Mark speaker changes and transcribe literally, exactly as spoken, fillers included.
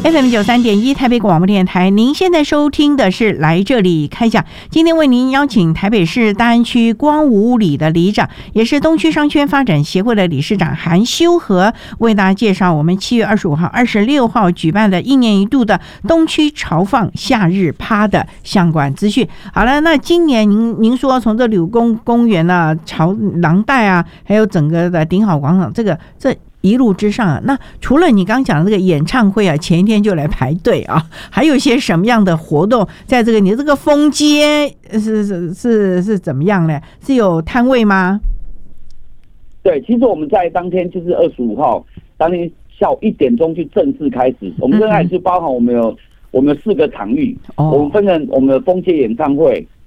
Speaker 1: F M 九三点一台北广播电台，您现在收听的是来这里开讲。今天为您邀请台北市大安区光武里的里长，也是东区商圈发展协会的理事长韩修和，为大家介绍我们七月二十五号、二十六号举办的一年一度的东区潮放夏日趴的相关资讯。好了，那今年您您说从这柳公公园啊、潮廊带啊，还有整个的顶好广场，这个这。一路之上啊，那除了你刚刚讲的这个演唱会啊，前一天就来排队啊，还有一些什么样的活动？在这个你这个封街是是是是怎么样呢？是有摊位吗？
Speaker 2: 对，其实我们在当天就是二十五号当天下午一点钟就正式开始。我们现在是包含我们有我们有四个场域，哦、我们分成我们的封街演唱会，